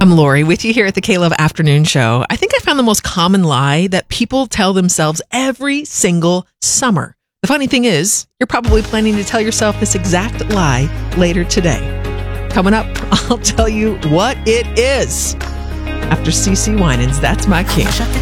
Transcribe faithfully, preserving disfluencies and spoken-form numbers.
I'm Lori with you here at the K-Love Afternoon Show. I think I found the most common lie that people tell themselves every single summer. The funny thing is, you're probably planning to tell yourself this exact lie later today. Coming up, I'll tell you what it is. After CeCe Winans, That's My King.